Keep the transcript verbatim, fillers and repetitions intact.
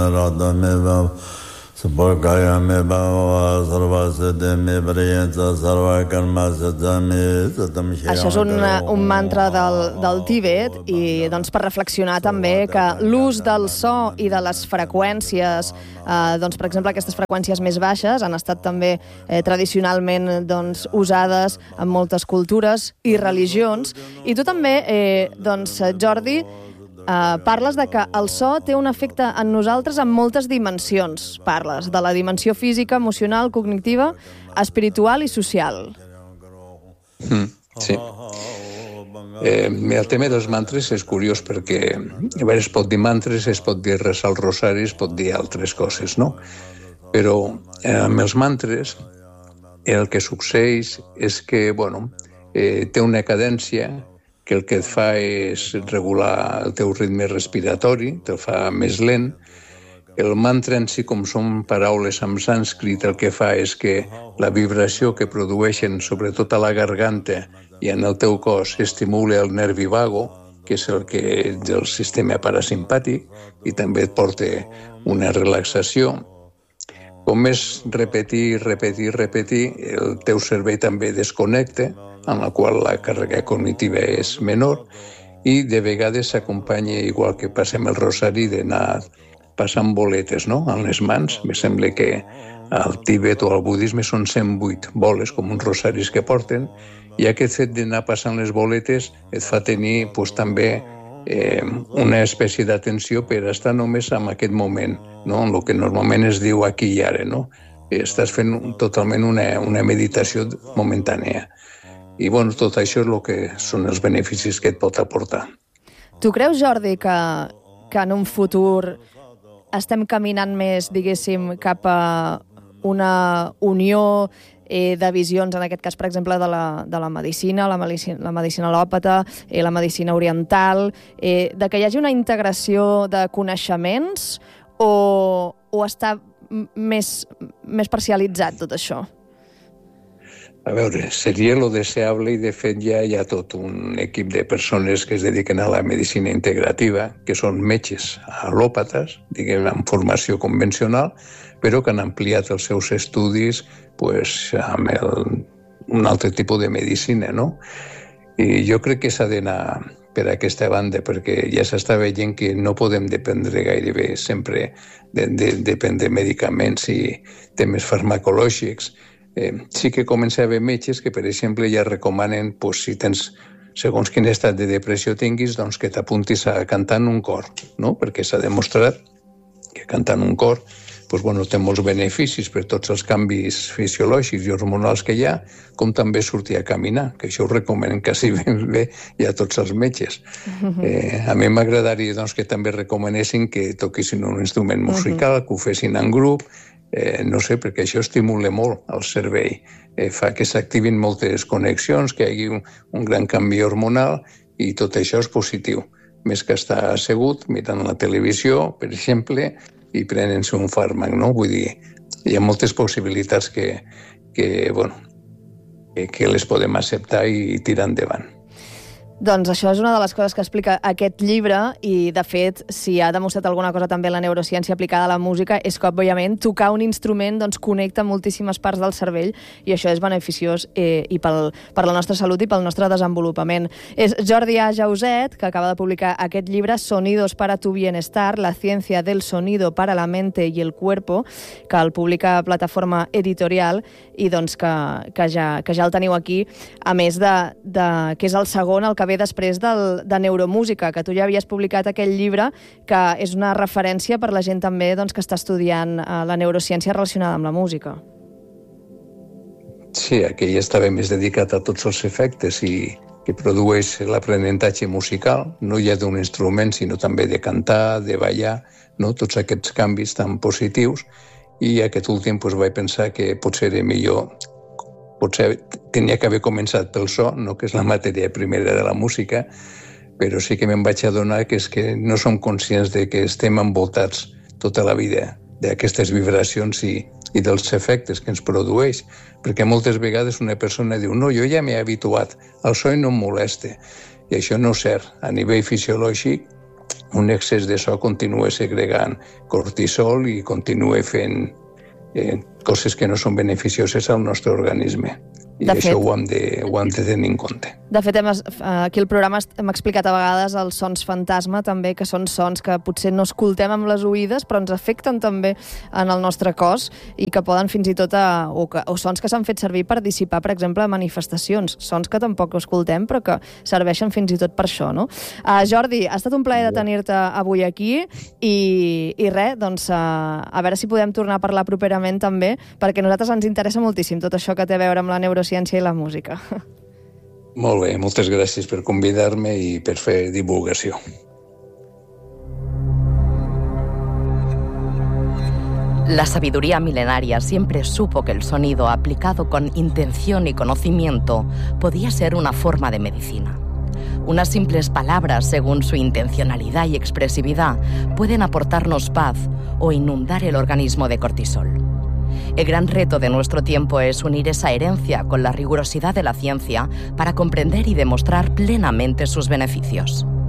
Això és un, un mantra del, del Tibet i doncs, per reflexionar també que l'ús del so i de les freqüències, eh, doncs, per exemple, aquestes freqüències més baixes han estat també eh, tradicionalment doncs, usades en moltes cultures i religions. I tu també, eh, doncs, Jordi, Uh, parles de que el so té un efecte en nosaltres en moltes dimensions. Parles de la dimensió física, emocional, cognitiva, espiritual i social. Mm, sí. Eh, el tema dels mantres és curiós perquè a veure, es pot dir mantres, es pot dir resar el rosari, es pot dir altres coses, no? Però eh, amb els mantres el que succeeix és que, bueno, eh, té una cadència que el que et fa és regular el teu ritme respiratori, te'l fa més lent. El mantra en si, com són paraules en sànscrit, el que fa és que la vibració que produeixen sobretot a la garganta i en el teu cos estimula el nervi vago, que és el que del sistema parasimpàtic, i també et porta una relaxació. Com més repetir, repetir, repetir, el teu cervell també desconnecta, en la qual la càrrega cognitiva és menor, i de vegades s'acompanya, igual que passem el rosari, d'anar passant boletes, no?, en les mans. Me sembla que al Tibet o al budisme són cent vuit boles, com uns rosaris que porten, i aquest fet d'anar passant les boletes et fa tenir pues, també eh, una espècie d'atenció per estar només en aquest moment, no?, en el que normalment es diu aquí i ara, no? Estàs fent totalment una, una meditació momentània. I, bueno, tot això és el que són els beneficis que et pot aportar. Tu creus, Jordi, que, que en un futur estem caminant més, diguéssim, cap a una unió eh, de visions, en aquest cas, per exemple, de la, de la medicina, la medicina, la medicina al·lòpata, eh, la medicina oriental, eh, de que hi hagi una integració de coneixements o, o està més, més parcialitzat tot això? A veure, seria lo deseable i de fet ja hi ha tot un equip de persones que es dediquen a la medicina integrativa, que són metges al·lòpates, diguem, amb formació convencional, però que han ampliat els seus estudis pues, amb el, un altre tipus de medicina, no? I jo crec que s'ha d'anar per aquesta banda, perquè ja s'està veient que no podem dependre gairebé sempre de, de, depèn de medicaments i temes farmacològics. Eh, sí que comença a haver metges que, per exemple, ja recomanen, pues, si tens, segons quin estat de depressió tinguis, doncs que t'apuntis a cantar en un cor, no? Perquè s'ha demostrat que cantar en un cor pues, bueno, té molts beneficis per tots els canvis fisiològics i hormonals que hi ha, com també sortir a caminar, que això ho recomanen quasi ben bé ja tots els metges. Eh, a mi m'agradaria doncs, que també recomanessin que toquessin un instrument musical, que ho fessin en grup, Eh, no sé, perquè això estimula molt el cervell, eh, fa que s'activin moltes connexions, que hi hagi un, un gran canvi hormonal i tot això és positiu. Més que estar assegut mirant la televisió, per exemple, i prenent-se un fàrmac, no? Vull dir, hi ha moltes possibilitats que, que, bueno, que, que les podem acceptar i tirar endavant. Doncs això és una de les coses que explica aquest llibre i, de fet, si ha demostrat alguna cosa també la neurociència aplicada a la música és que, òbviament, tocar un instrument doncs, connecta moltíssimes parts del cervell i això és beneficiós eh, i pel, per la nostra salut i pel nostre desenvolupament. És Jordi A. Jauset, que acaba de publicar aquest llibre Sonidos para tu bienestar, la ciencia del sonido para la mente y el cuerpo, que el publica Plataforma Editorial i doncs, que, que, ja, que ja el teniu aquí, a més de, de que és el segon, el que ve després del, de Neuromúsica, que tu ja havies publicat aquell llibre, que és una referència per la gent també doncs, que està estudiant eh, la neurociència relacionada amb la música. Sí, aquell estava més dedicat a tots els efectes i que produeix l'aprenentatge musical, no ja d'un instrument, sinó també de cantar, de ballar, no? Tots aquests canvis tan positius, i aquest últim doncs, vaig pensar que potser era millor. Potser tenia que haver començat pel so, no que és la matèria primera de la música, però sí que me'n vaig adonar que és que no som conscients de que estem envoltats tota la vida d'aquestes vibracions i, i dels efectes que ens produeix, perquè moltes vegades una persona diu no, jo ja m'he habituat, el so no em molesta, i això no és cert. A nivell fisiològic un excés d'això continua segregant cortisol i continua fent eh, coses que no són beneficioses al nostre organisme. I de això fet, ho hem, de, ho hem de tenir en compte. De fet, hem, aquí al programa hem explicat a vegades els sons fantasma, també, que són sons que potser no escoltem amb les oïdes, però ens afecten també en el nostre cos i que poden fins i tot, a, o, que, o sons que s'han fet servir per dissipar, per exemple, manifestacions. Sons que tampoc escoltem, però que serveixen fins i tot per això, no? Uh, Jordi, ha estat un plaer de tenir-te avui aquí i, i res, doncs, uh, a veure si podem tornar a parlar properament també, perquè a nosaltres ens interessa moltíssim tot això que té a veure amb la neurociència i la música. Molt bé, moltes gràcies per convidar-me i per fer divulgació. La sabiduría milenaria siempre supo que el sonido aplicado con intención y conocimiento podía ser una forma de medicina. Unas simples palabras, según su intencionalidad y expresividad, pueden aportarnos paz o inundar el organismo de cortisol. El gran reto de nuestro tiempo es unir esa herencia con la rigurosidad de la ciencia para comprender y demostrar plenamente sus beneficios.